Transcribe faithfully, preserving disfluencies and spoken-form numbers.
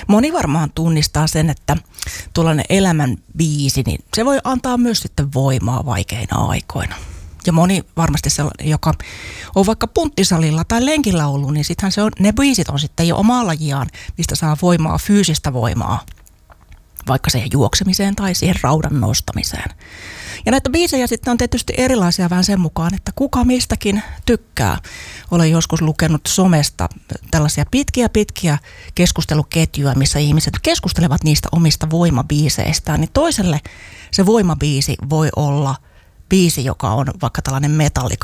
Moni varmaan tunnistaa sen, että tuollainen elämän biisi, niin se voi antaa myös sitten voimaa vaikeina aikoina. Ja moni varmasti sellainen, joka on vaikka punttisalilla tai lenkillä ollut, niin sittenhän se on, ne biisit on sitten jo omaa lajiaan, mistä saa voimaa, fyysistä voimaa, vaikka siihen juoksemiseen tai siihen raudan nostamiseen. Ja näitä biisejä sitten on tietysti erilaisia vähän sen mukaan, että kuka mistäkin tykkää. Olen joskus lukenut somesta tällaisia pitkiä pitkiä keskusteluketjuja, missä ihmiset keskustelevat niistä omista voimabiiseistään. Niin toiselle se voimabiisi voi olla biisi, joka on vaikka tällainen Metallica